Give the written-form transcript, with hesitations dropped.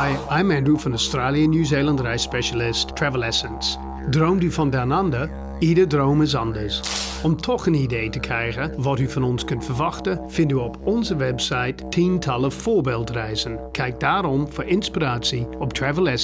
Hi, I'm Andrew van Australië en Nieuw-Zeeland reisspecialist Travel Essence. Droomt u van den ander? Ieder droom is anders. Om toch een idee te krijgen wat u van ons kunt verwachten, vindt u op onze website tientallen voorbeeldreizen. Kijk daarom voor inspiratie op Travel Essence.